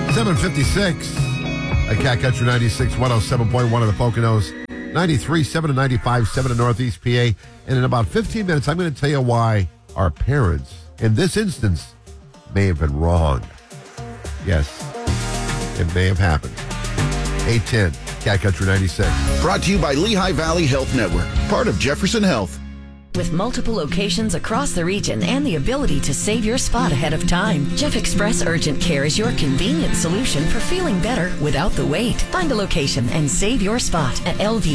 756 at Cat Country 96, 107.1 of the Poconos, 93.7 and 95.7 in Northeast PA. And in about 15 minutes, I'm going to tell you why our parents, in this instance, may have been wrong. Yes, it may have happened. 810, Cat Country 96. Brought to you by Lehigh Valley Health Network, part of Jefferson Health. With multiple locations across the region and the ability to save your spot ahead of time, Jeff Express Urgent Care is your convenient solution for feeling better without the wait. Find a location and save your spot at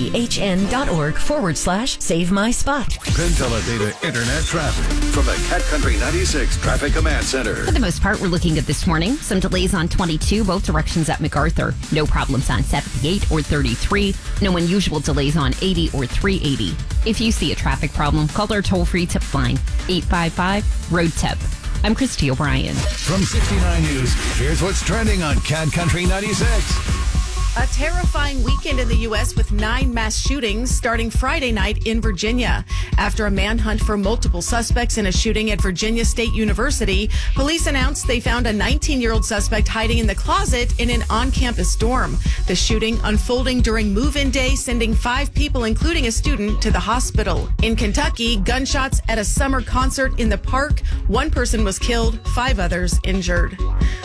lvhn.org/save my spot. Penn Teledata Internet traffic from the Cat Country 96 Traffic Command Center. For the most part, we're looking good this morning. Some delays on 22, both directions at MacArthur. No problems on 78 or 33. No unusual delays on 80 or 380. If you see a traffic problem, call our toll-free tip line, 855-ROAD-TIP. I'm Christy O'Brien. From 69 News, here's what's trending on Cat Country 96. A terrifying weekend in the U.S. with 9 mass shootings starting Friday night in Virginia. After a manhunt for multiple suspects in a shooting at Virginia State University, police announced they found a 19-year-old suspect hiding in the closet in an on-campus dorm. The shooting unfolding during move-in day, sending 5 people, including a student, to the hospital. In Kentucky, gunshots at a summer concert in the park. 1 person was killed, 5 others injured.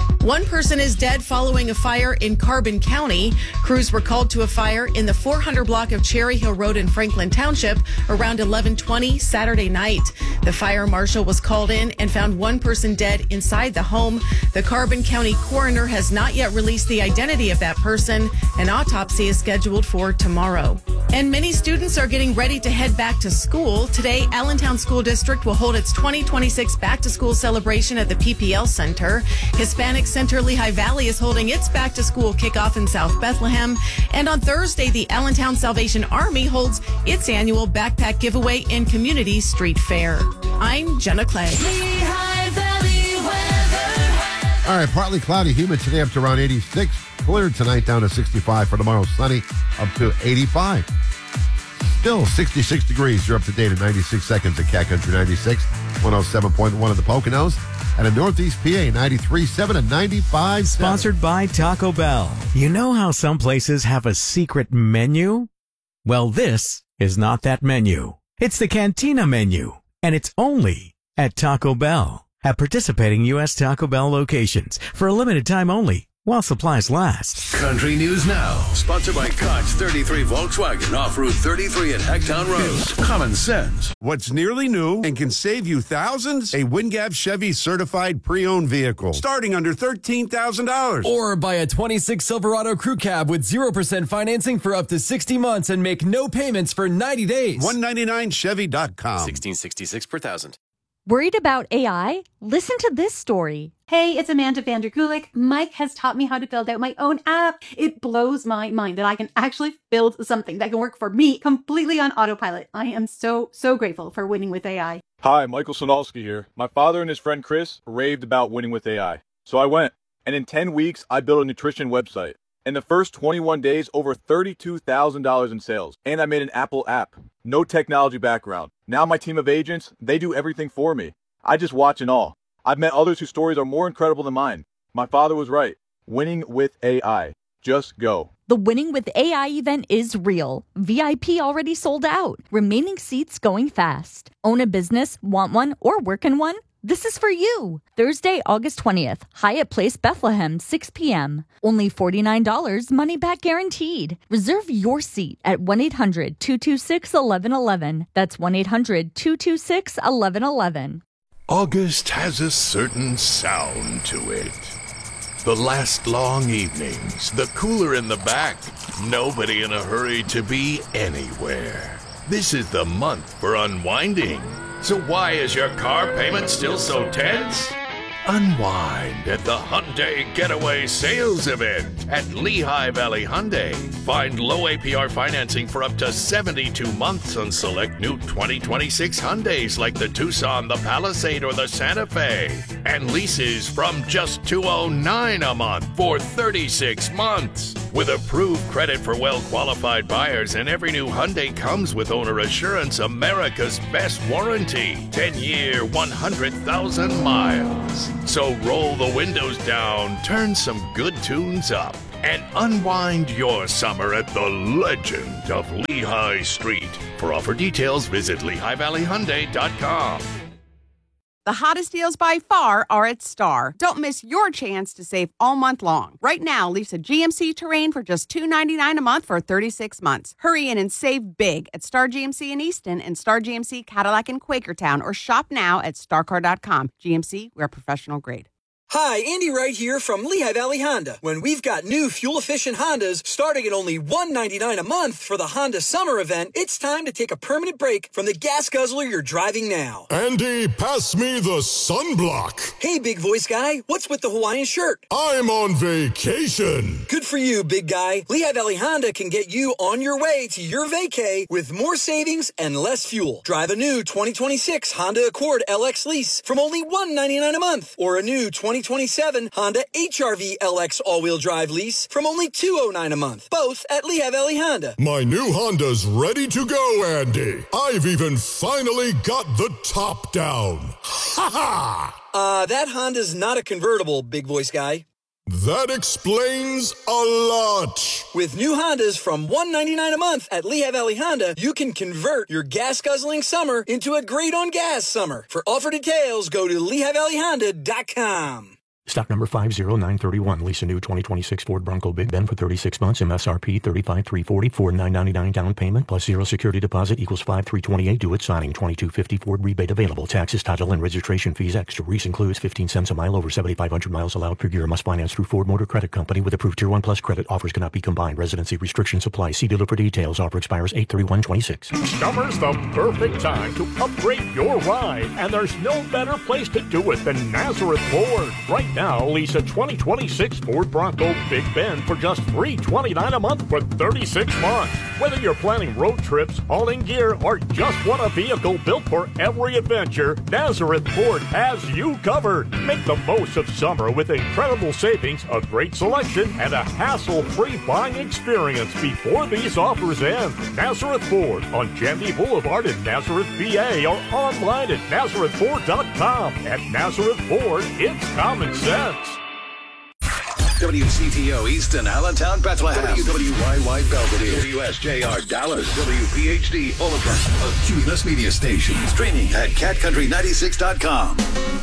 1 person is dead following a fire in Carbon County. Crews were called to a fire in the 400 block of Cherry Hill Road in Franklin Township around 11:20 Saturday night. The fire marshal was called in and found 1 person dead inside the home. The Carbon County coroner has not yet released the identity of that person. An autopsy is scheduled for tomorrow. And many students are getting ready to head back to school. Today, Allentown School District will hold its 2026 back-to-school celebration at the PPL Center. Hispanic Center Lehigh Valley is holding its back-to-school kickoff in South Bethlehem. And on Thursday, the Allentown Salvation Army holds its annual backpack giveaway and community street fair. I'm Jenna Clay. Lehigh Valley weather. All right, partly cloudy, humid today up to around 86. Clear tonight down to 65. For tomorrow, sunny up to 85. Still 66 degrees. You're up to date at 96 seconds at Cat Country 96, 107.1 of the Poconos. And in Northeast PA, 93.7 and 95.7. Sponsored by Taco Bell. You know how some places have a secret menu? Well, this is not that menu. It's the Cantina menu, and it's only at Taco Bell. At participating U.S. Taco Bell locations for a limited time only, while supplies last. Country News Now, sponsored by Cox 33 Volkswagen, off Route 33 at Hacktown Road. Common sense. What's nearly new and can save you thousands? A Wingap Chevy certified pre-owned vehicle, starting under $13,000. Or buy a 26 Silverado Crew Cab with 0% financing for up to 60 months and make no payments for 90 days. 199chevy.com. $1,666 per thousand. Worried about AI? Listen to this story. Hey, it's Amanda Vandergulik. Mike has taught me how to build out my own app. It blows my mind that I can actually build something that can work for me completely on autopilot. I am so grateful for Winning with AI. Hi, Michael Sonalski here. My father and his friend Chris raved about Winning with AI. So I went, and in 10 weeks, I built a nutrition website. In the first 21 days, over $32,000 in sales. And I made an Apple app. No technology background. Now my team of agents, they do everything for me. I just watch and all. I've met others whose stories are more incredible than mine. My father was right. Winning with AI. Just go. The Winning with AI event is real. VIP already sold out. Remaining seats going fast. Own a business, want one, or work in one? This is for you. Thursday, August 20th, Hyatt Place, Bethlehem, 6 p.m. Only $49, money back guaranteed. Reserve your seat at 1-800-226-1111. That's 1-800-226-1111. August has a certain sound to it. The last long evenings, the cooler in the back, nobody in a hurry to be anywhere. This is the month for unwinding. So why is your car payment still so tense? Unwind at the Hyundai Getaway Sales Event at Lehigh Valley Hyundai. Find low APR financing for up to 72 months on select new 2026 Hyundais like the Tucson, the Palisade, or the Santa Fe. And leases from just $209 a month for 36 months. With approved credit for well-qualified buyers, and every new Hyundai comes with Owner Assurance, America's best warranty. 10-year, 100,000 miles. So roll the windows down, turn some good tunes up, and unwind your summer at the legend of Lehigh Street. For offer details, visit LehighValleyHyundai.com. The hottest deals by far are at Star. Don't miss your chance to save all month long. Right now, lease a GMC Terrain for just $299 a month for 36 months. Hurry in and save big at Star GMC in Easton and Star GMC Cadillac in Quakertown, or shop now at starcar.com. GMC, we're professional grade. Hi, Andy Wright here from Lehigh Valley Honda. When we've got new fuel-efficient Hondas starting at only $199 a month for the Honda Summer event, it's time to take a permanent break from the gas guzzler you're driving now. Andy, pass me the sunblock. Hey, big voice guy, what's with the Hawaiian shirt? I'm on vacation. Good for you, big guy. Lehigh Valley Honda can get you on your way to your vacay with more savings and less fuel. Drive a new 2026 Honda Accord LX lease from only $199 a month, or a new 2027 Honda HR-V LX all-wheel drive lease from only $209 a month. Both at Lehigh Valley Honda. My new Honda's ready to go, Andy. I've even finally got the top down. Ha ha! That Honda's not a convertible, big voice guy. That explains a lot. With new Hondas from $199 a month at Lehigh Valley Honda, you can convert your gas-guzzling summer into a great-on-gas summer. For offer details, go to LehighValleyHonda.com. Stock number 50931. Lease a new 2026 Ford Bronco Big Ben for 36 months. MSRP $35,340. $4,999 down payment plus zero security deposit equals $5,328 due at signing. $2,250 Ford rebate available. Taxes, title, and registration fees extra. Lease includes 15 cents a mile over 7,500 miles allowed per year. Must finance through Ford Motor Credit Company with approved Tier 1 Plus credit. Offers cannot be combined. Residency restrictions apply. See dealer for details. Offer expires 8/31/26. Summer's the perfect time to upgrade your ride, and there's no better place to do it than Nazareth Ford. Right now, lease a 2026 Ford Bronco Big Ben for just $329 a month for 36 months. Whether you're planning road trips, hauling gear, or just want a vehicle built for every adventure, Nazareth Ford has you covered. Make the most of summer with incredible savings, a great selection, and a hassle-free buying experience before these offers end. Nazareth Ford on Jandy Boulevard in Nazareth, PA, or online at NazarethFord.com. At Nazareth Ford, it's common sense. WCTO Easton, Allentown, Bethlehem. WWYY Belvedere. WSJR Dallas. WPHD Olathe. A Cumulus Media Station. Streaming at CatCountry96.com.